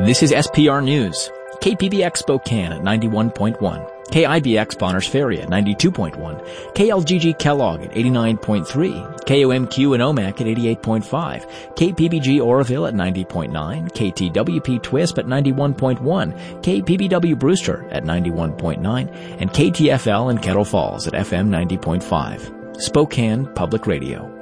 This is SPR News. KPBX Spokane at 91.1. KIBX Bonners Ferry at 92.1. KLGG Kellogg at 89.3. KOMQ in Omak at 88.5. KPBG Oroville at 90.9. KTWP Twisp at 91.1. KPBW Brewster at 91.9. And KTFL in Kettle Falls at FM 90.5. Spokane Public Radio.